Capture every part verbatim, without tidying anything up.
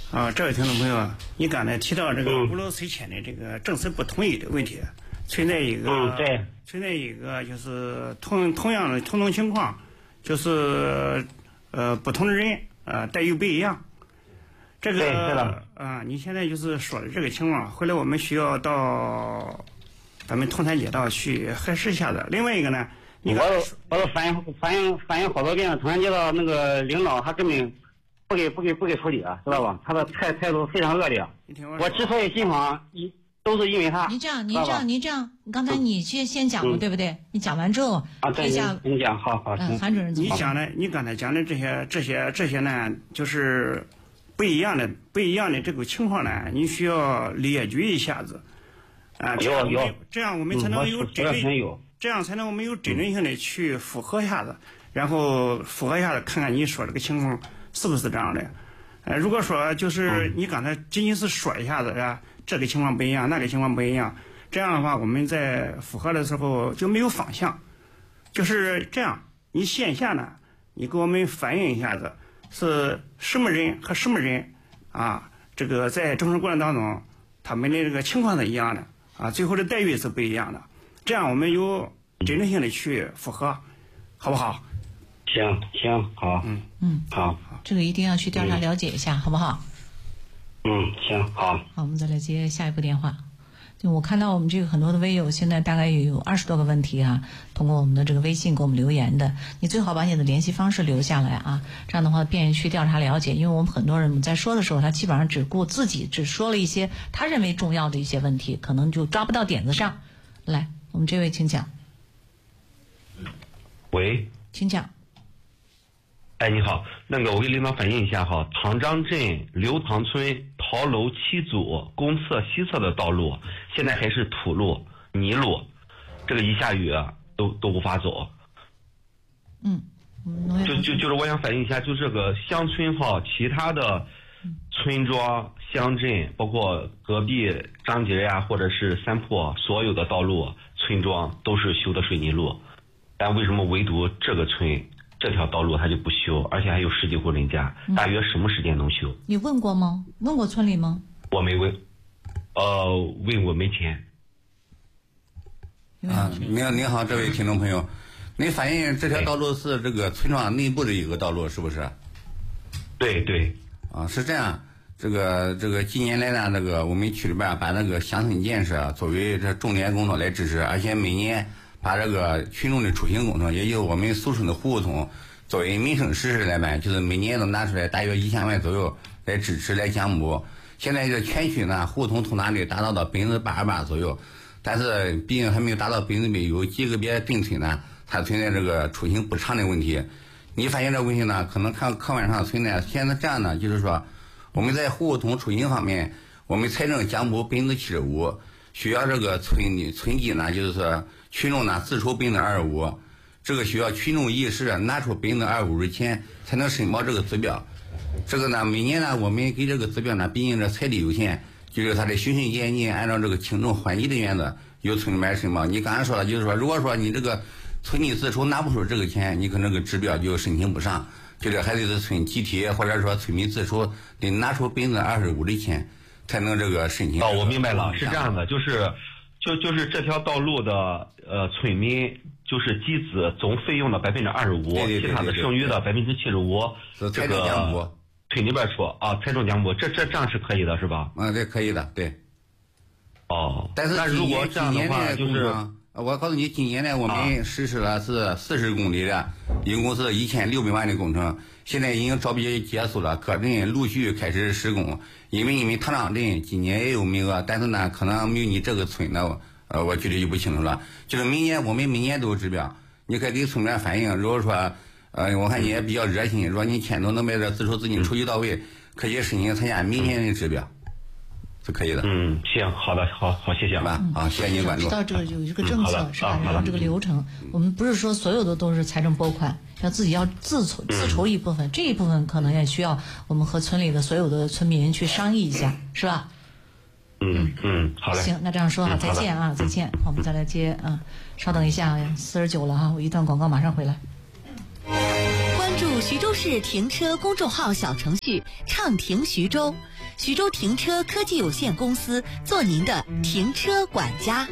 啊，这位听众朋友，你刚才提到这个五楼拆迁的这个政策不统一的问题，存在一个、 嗯、对， 存在一个就是同同样的同种情况，就是呃不同的人呃待遇不一样。这个啊、呃，你现在就是说的这个情况，回来我们需要到咱们通山街道去核实一下子。另外一个呢，你我我都反映反映反映好多遍了，通山街道那个领导他根本不给不给不给处理啊，知道吧？他的态态度非常恶劣。我, 我之所以进访，一都是因为他。 您这样，您这样，您这样，刚才你先先讲了、嗯，对不对？你讲完之后， 啊，对，你讲，好好。 嗯，韩主任， 你讲的，你刚才讲的这些这些这些呢，就是不一样的不一样的这个情况呢，你需要列举一下子。啊，这样有这样我们才能有针对、 嗯， 这样才能我们有针对性的去符合一下子，然后符合一下子，看看你说这个情况是不是这样的。呃，如果说就是你刚才仅仅是说一下子啊，这个情况不一样，那个情况不一样，这样的话我们在符合的时候就没有方向。就是这样，你线下呢，你给我们反映一下子是什么人和什么人啊，这个在征收过程当中他们的这个情况是一样的啊，最后的待遇是不一样的，这样我们有针对性的去符合，好不好？ 行行好， 嗯嗯好，这个一定要去调查了解一下，嗯、好不好？ 嗯，行好。 好，我们再来接下一部电话。就我看到我们这个很多的微友现在大概有二十多个问题啊，通过我们的这个微信给我们留言的，你最好把你的联系方式留下来啊，这样的话便于去调查了解。因为我们很多人在说的时候，他基本上只顾自己，只说了一些他认为重要的一些问题，可能就抓不到点子上。来，我们这位请讲。 喂， 请讲。 哎，你好，那个我给领导反映一下哈，唐张镇刘塘村桃楼七组东侧西侧的道路，现在还是土路泥路，这个一下雨都都无法走。 嗯， 就就就是我想反映一下，就这个乡村哈，其他的村庄乡镇，包括隔壁张集呀，或者是三铺，所有的道路村庄都是修的水泥路，但为什么唯独这个村？这条道路它就不修，而且还有十几户人家，大约什么时间能修？ 你问过吗？问过村里吗？ 我没问，呃，问过没钱。 啊，您好，您好，这位听众朋友，您反映这条道路是这个村庄内部的一个道路，是不是？ 对对。 啊，是这样，这个这个近年来呢，这个我们区里边把那个乡村建设作为这重点工作来支持，而且每年。把这个群众的出行工程，也就是我们俗称的户户通，作为民生实事来办，就是每年都拿出来大约一千万左右来支持来奖补。现在这全区呢，户通通达率达到到百分之八十八左右，但是毕竟还没有达到百分之百，有几个别镇村呢，它存在这个出行不畅的问题。你发现这个问题呢，可能看客观上存在。现在这样呢，就是说我们在户户通出行方面，我们财政奖补百分之七十五。需要这个村的村级呢，就是说群众呢自出百分之二十五，这个需要群众一时拿出百分之二十五的钱才能申报这个指标。这个呢，每年呢我们给这个指标呢，毕竟这财力有限，就是它的循序渐进，按照这个轻重缓急的原则，由村里面申报。你刚才说了，就是说如果说你这个村级自出拿不出这个钱，你可能这个指标就申请不上，就是还得是村集体或者说村民自出得拿出百分之二十五的钱。才能这个申请。 哦，我明白了，是这样的，就是就就是这条道路的呃村民就是集资总费用的百分之二十五，其他的剩余的百分之七十五，这个村里边出啊，财政奖补，这这这样是可以的，是吧？ 嗯，这可以的，对。 哦， 但是如果这样的话，就是我告诉你，今年呢我们实施了是四十公里的，一共是一千六百万的工程，现在已经招标结束了，各镇陆续开始施工。因为你们唐张镇今年也有名额，但是呢，可能没有你这个村呢，呃，我具体就不清楚了。就是明年我们每年都有指标，你可以给村里面反映。如果说，呃，我看你也比较热心，如果你钱都能把这自筹资金出去到位，可以申请参加明年的指标，是可以的。 嗯，行，好的，好好，谢谢吧。啊，谢谢您关注。 知道这个有一个政策、嗯、是吧？然后这个流程，我们不是说所有的都是财政拨款。要自己要自筹自筹一部分、嗯，这一部分可能也需要我们和村里的所有的村民去商议一下，是吧？ 嗯嗯，好嘞。 行，那这样说哈、嗯，再见啊，再见。好，我们再来接啊，稍等一下，四十九了哈，我一段广告马上回来。 关注徐州市停车公众号小程序“畅停徐州”， 徐州停车科技有限公司，做您的停车管家。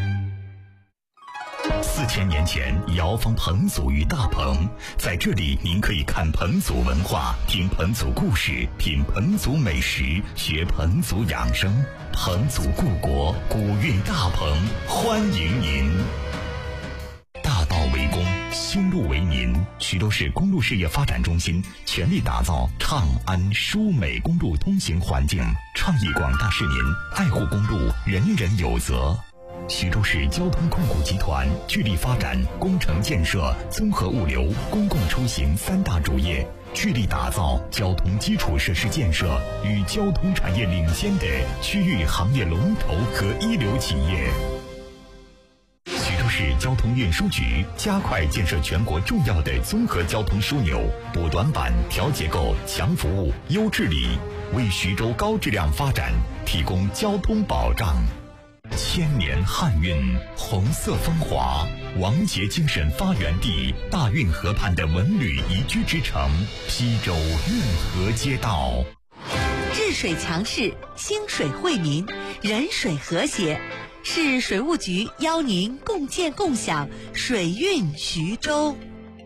四千年前，瑶方彭祖于大棚，在这里您可以看彭祖文化，听彭祖故事，品彭祖美食，学彭祖养生。彭祖故国，古韵大棚，欢迎您。大道为公，修路为民。徐州市公路事业发展中心全力打造畅安舒美公路通行环境，倡议广大市民爱护公路，人人有责。徐州市交通控股集团致力发展工程建设、综合物流、公共出行三大主业，致力打造交通基础设施建设与交通产业领先的区域行业龙头和一流企业。徐州市交通运输局加快建设全国重要的综合交通枢纽，补短板、调结构、强服务、优治理，为徐州高质量发展提供交通保障。千年汉韵，红色风华，王杰精神发源地，大运河畔的文旅宜居之城西州运河街道。 治水强市，兴水惠民，人水和谐。市水务局邀您共建共享水运徐州。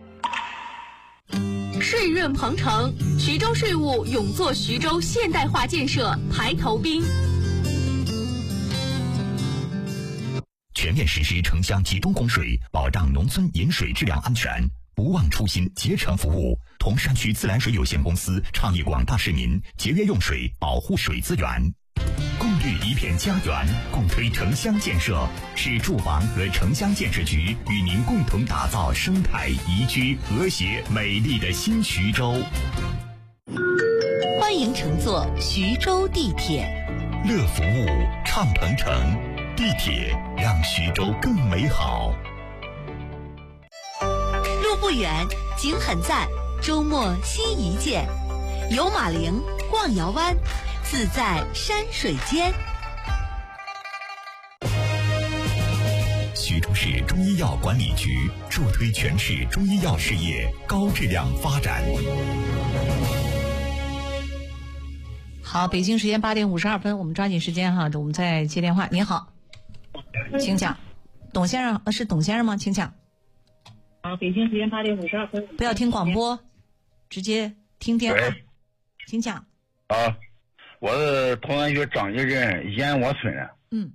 税润鹏程，徐州税务勇做徐州现代化建设排头兵。 全面实施城乡集中供水，保障农村饮水质量安全，不忘初心，竭诚服务。铜山区自来水有限公司倡议广大市民节约用水，保护水资源，共绿一片家园，共推城乡建设。市住房和城乡建设局与您共同打造生态宜居、和谐、美丽的新徐州。 欢迎乘坐徐州地铁， 乐服务，畅鹏程。地铁让徐州更美好。 路不远，景很赞，周末心一见。游马陵，逛瑶湾，自在山水间。 徐州市中医药管理局助推全市中医药事业高质量发展。 好，北京时间八点五十二分，我们抓紧时间哈，我们再接电话。您好。请讲，董先生，呃，是董先生吗？请讲。 啊，北京时间八点五十二分。 不要听广播，直接听电话。请讲。 啊，我是同安区张集镇燕窝村的。 嗯。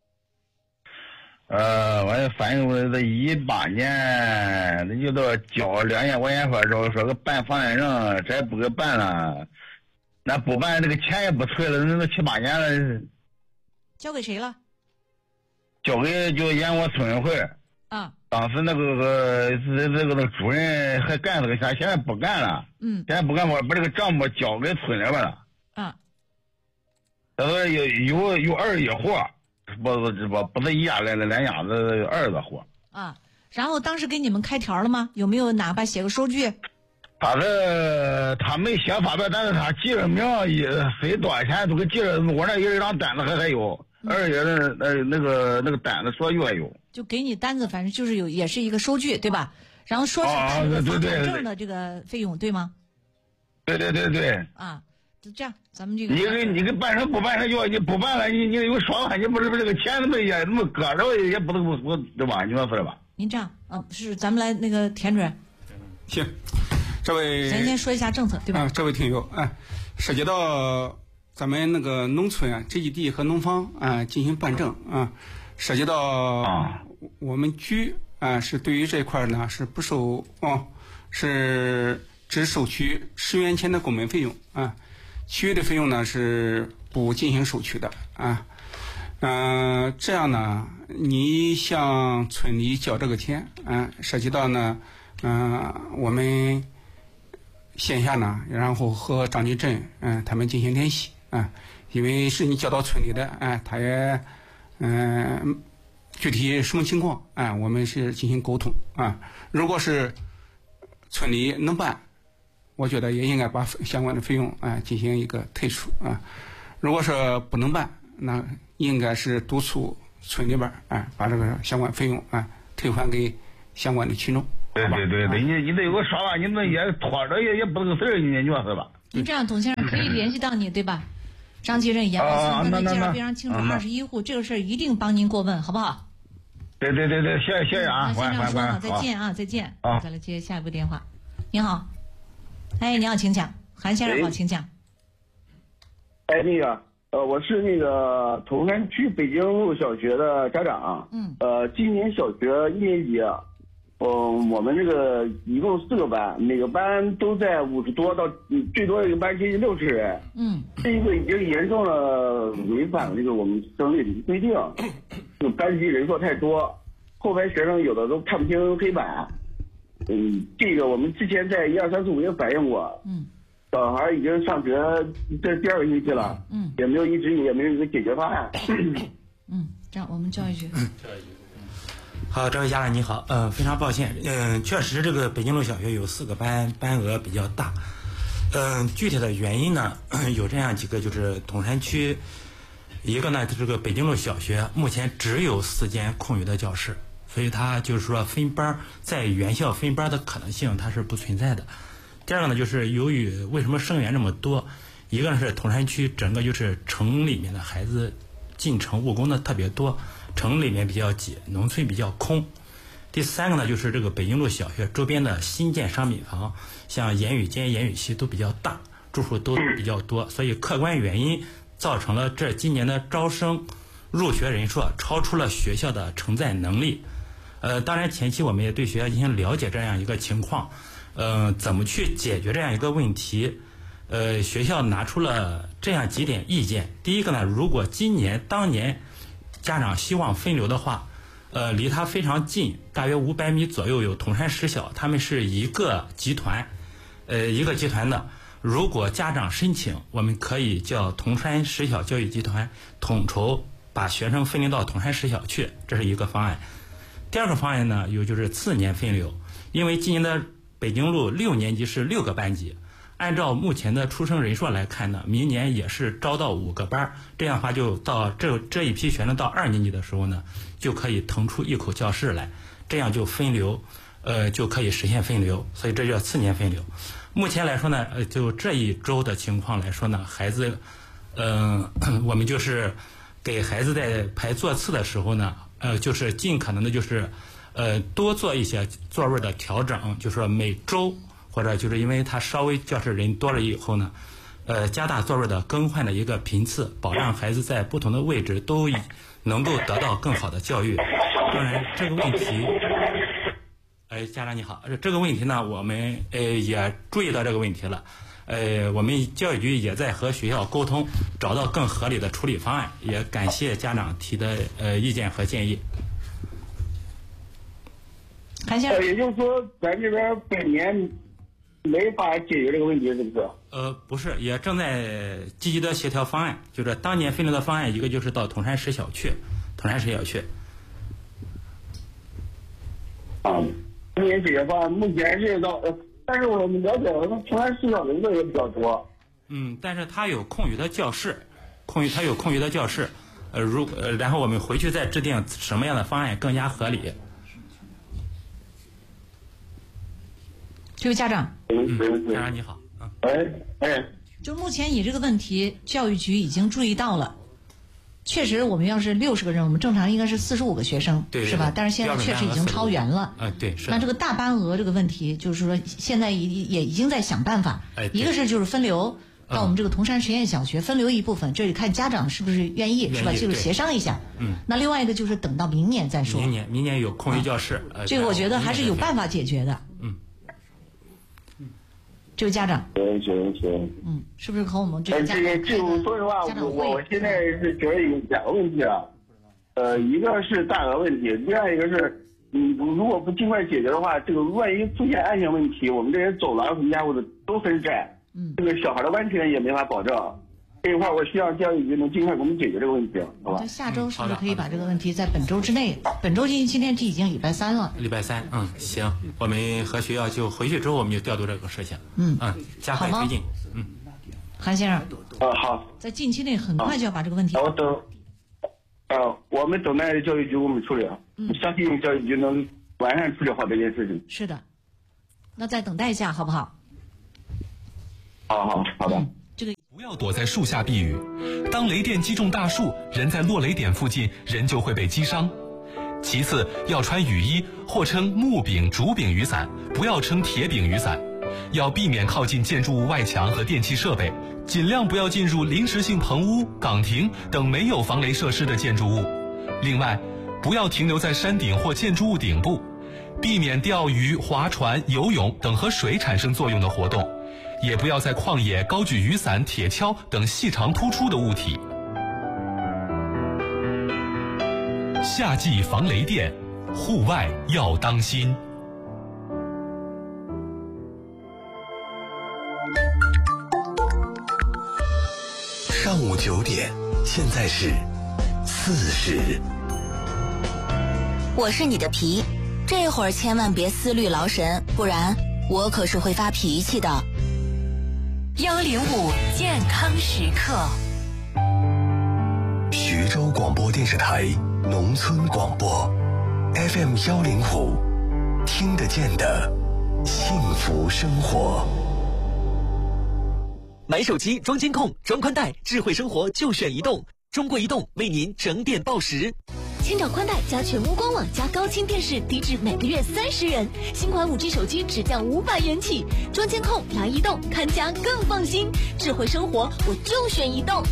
呃，我反映我这一八年，那就到交两千块钱说说说个办房产证，这也不给办了，那不办那个钱也不退了，那都七八年了。 交给谁了？ 交给就燕窝村委会啊， 当时那个个这这个那个主任还干这个啥，现在不干了。 嗯， 现在不干，我把这个账目交给村里边了。 啊， 他说有有有二一户，不是不不是一家来了两家子二个户。 啊，然后当时给你们开条了吗？有没有哪怕写个收据？ 他是他没写发票，但是他记着名，谁多少钱都给记着。我那有一张单子还还有。二月的那那个那个单子说月有， 就给你单子，反正就是有，也是一个收据，对吧？然后说是办这个房产证的这个费用，对吗？ 对对对对。 啊，就这样，咱们这个。 你给你给办成不办成就你不办了，你你有爽了，你不是这个钱那么也那么搁着也不能不对吧？你说是吧？ 您这样啊，是咱们来那个田主任。 行，这位。 咱先说一下政策，对吧？ 啊，这位听友，哎，涉及到。咱们那个农村啊，这一地和农方啊进行办证啊，涉及到我们局啊是对于这一块呢是不收哦，是只收取十元钱的工本费用啊，其余的费用呢是不进行收取的啊。嗯、呃，这样呢，你向村里交这个钱啊，涉及到呢，嗯、呃，我们线下呢，然后和张集镇嗯、呃、他们进行联系。啊，因为是你交到村里的，哎，他也，嗯、呃，具体什么情况，哎，我们是进行沟通啊。如果是村里能办，我觉得也应该把相关的费用啊进行一个退出啊。如果说不能办，那应该是督促村里边哎把这个相关费用啊退还给相关的群众。 对对对对，你你得有个说法，你们也拖着也也不是个事儿，你说是吧？ 您这样，董先生可以联系到你，对吧？ 张继任、延安村，刚才介绍那非常清楚，二十一户，这个事儿一定帮您过问，好不好？ 对对对对，谢谢谢谢啊， 先这样说了，再好见啊，再见。 好， 再来接下一部电话。你好，哎，你好，请讲，韩先生好，请讲。 哎，那个，呃，我是那个铜山区北京路小学的家长。 嗯。 呃，今年小学一年级，嗯、呃，我们这个一共四个班，每个班都在五十多到，最多一个班接近六十人。 嗯。 这个已经严重了违反了这个我们省里的规定，这个班级人数太多，后排学生有的都看不清黑板。嗯，这个我们之前在一二三四五也反映过。 嗯。 小孩已经上学这第二个星期了， 嗯， 也没有一直也没有一个解决方案。 嗯，这样我们教育局。 好，这位家长你好，呃，非常抱歉，嗯、呃，确实这个北京路小学有四个班，班额比较大，嗯、呃，具体的原因呢有这样几个，就是铜山区，一个呢这个北京路小学目前只有四间空余的教室，所以它就是说分班在原校分班的可能性它是不存在的。第二个呢，就是由于为什么生源这么多，一个呢是铜山区整个就是城里面的孩子进城务工的特别多，城里面比较挤，农村比较空。第三个呢，就是这个北京路小学周边的新建商品房，像言语间、言语系都比较大，住户都比较多，所以客观原因造成了这今年的招生入学人数超出了学校的承载能力。呃，当然前期我们也对学校进行了解这样一个情况。呃，怎么去解决这样一个问题？呃，学校拿出了这样几点意见。第一个呢，如果今年当年家长希望分流的话，呃，离他非常近，大约五百米左右有铜山实小，他们是一个集团，呃，一个集团的。如果家长申请，我们可以叫铜山实小教育集团统筹把学生分流到铜山实小去，这是一个方案。第二个方案呢，有就是次年分流，因为今年的北京路六年级是六个班级，按照目前的出生人数来看呢，明年也是招到五个班，这样的话就到这这一批学生到二年级的时候呢，就可以腾出一口教室来，这样就分流，呃，就可以实现分流，所以这叫次年分流。目前来说呢，呃，就这一周的情况来说呢，孩子，嗯、呃，我们就是给孩子在排座次的时候呢，呃，就是尽可能的就是。呃，多做一些座位的调整，就是说每周或者就是因为他稍微教室人多了以后呢，呃，加大座位的更换的一个频次，保障孩子在不同的位置都能够得到更好的教育。当然，这个问题，哎，家长你好，这个问题呢，我们呃也注意到这个问题了，呃，我们教育局也在和学校沟通，找到更合理的处理方案，也感谢家长提的呃意见和建议。 韩先生， 呃，也就是说，咱这边本年没法解决这个问题，是不是？ 呃，不是，也正在积极的协调方案，就是当年分流的方案，一个就是到铜山实小去，铜山实小去。 啊，当年解决方案目前是到，呃，但是我们了解，我们铜山实小人数也比较多。 嗯，但是它有空余的教室，空余它有空余的教室，呃，如呃，然后我们回去再制定什么样的方案更加合理。 这位家长， 嗯，家长你好，啊， 哎哎， 就目前你这个问题，教育局已经注意到了。确实，我们要是六十个人，我们正常应该是四十五个学生， 对对对， 是吧？但是现在确实已经超员了。 啊、呃，对，是。 那这个大班额这个问题，就是说现在也也已经在想办法。 哎， 一个是就是分流到我们这个铜山实验小学，嗯、分流一部分，这里看家长是不是愿意，是吧？就是协商一下。 嗯。 那另外一个就是等到明年再说。 明年，明年有空余教室。啊、 呃，这个我觉得还是有办法解决的。 嗯。 这位家长， 行行行， 嗯，是不是和我们这个家长？ 这个就说实话，我我现在是觉得有两个问题啊，呃，一个是大额问题，另外一个是，嗯，如果不尽快解决的话，这个万一出现安全问题，我们这些走廊什么家伙的都分窄， 嗯， 这个小孩的安全也没法保证。这一块我希望教育局能尽快给我们解决这个问题，好吧？ 下周是不是可以把这个问题在本周之内？本周今今天这已经礼拜三了。 礼拜三，嗯，行，我们和学校就回去之后，我们就调度这个事情， 嗯嗯，加快推进，嗯。 韩先生， 啊好， 在近期内很快就要把这个问题。 我等，呃，我们等待教育局给我们处理，嗯，相信教育局能完善处理好这件事情。 是的，那再等待一下，好不好？ 好好好的。 嗯，这个。 不要要躲在树下避雨。当雷电击中大树，人在落雷点附近，人就会被击伤。其次，要穿雨衣或称木柄、竹柄雨伞，不要称铁柄雨伞。要避免靠近建筑物外墙和电气设备，尽量不要进入临时性棚屋、岗亭等没有防雷设施的建筑物。另外，不要停留在山顶或建筑物顶部，避免钓鱼、划船、游泳等和水产生作用的活动，也不要在旷野高举雨伞、铁锹等细长突出的物体。夏季防雷电，户外要当心。 上午九点，现在是四时。 我是你的皮，这会儿千万别思虑劳神，不然我可是会发脾气的。 幺零五健康时刻， 徐州广播电视台农村广播 F M 幺零五，听得见的幸福生活。 买手机装监控、装宽带，智慧生活就选移动。中国移动为您整点报时。 千兆宽带加全屋光网加高清电视，低至每个月三十元。新款五 G 手机只降五百元起。装监控来移动，看家更放心。智慧生活我就选移动。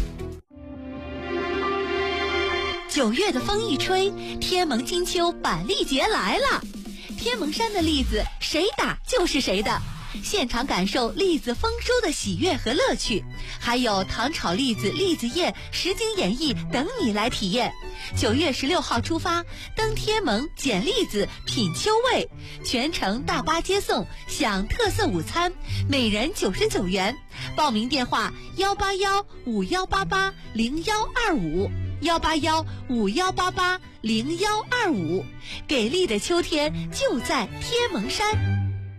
九月的风一吹，天盟金秋板栗节来了。天盟山的栗子，谁打就是谁的。现场感受栗子丰收的喜悦和乐趣，还有糖炒栗子、栗子宴、实景演绎等你来体验。九月十六号出发，登天盟捡栗子品秋味，全程大巴接送，享特色午餐，每人九十九元。报名电话幺八幺五幺八八零幺二五幺八幺五幺八八零幺二五。给力的秋天就在天盟山。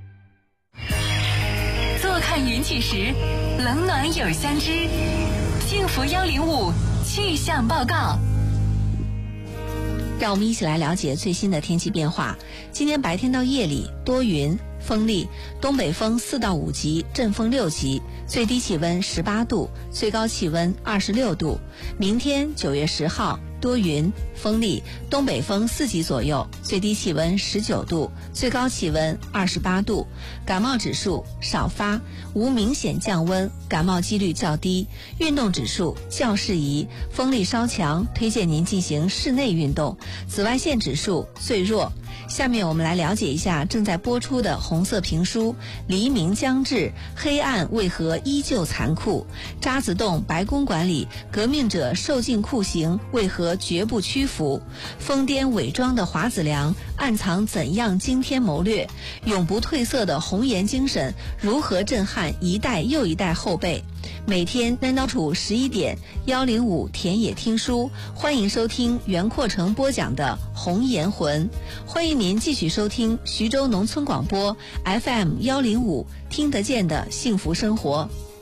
坐看云起时，冷暖有相知。幸福幺零五气象报告。 让我们一起来了解最新的天气变化。今天白天到夜里多云，风力，东北风四到五级，阵风六级，最低气温十八度，最高气温二十六度。明天九月十号多云，风力，东北风四级左右，最低气温十九度，最高气温二十八度。感冒指数少发，无明显降温，感冒几率较低。运动指数较适宜，风力稍强，推荐您进行室内运动。紫外线指数最弱。下面我们来了解一下正在播出的红色评书《黎明将至，黑暗为何依旧残酷》。渣滓洞白宫馆里，革命者受尽酷刑，为何绝不屈服？疯癫伪装的华子良，暗藏怎样惊天谋略？永不褪色的红颜精神，如何震撼一代又一代后辈？每天南岛处十一点，幺零五田野听书，欢迎收听袁阔成播讲的《红颜魂》。欢迎您继续收听徐州农村广播 F M 幺零五，听得见的幸福生活。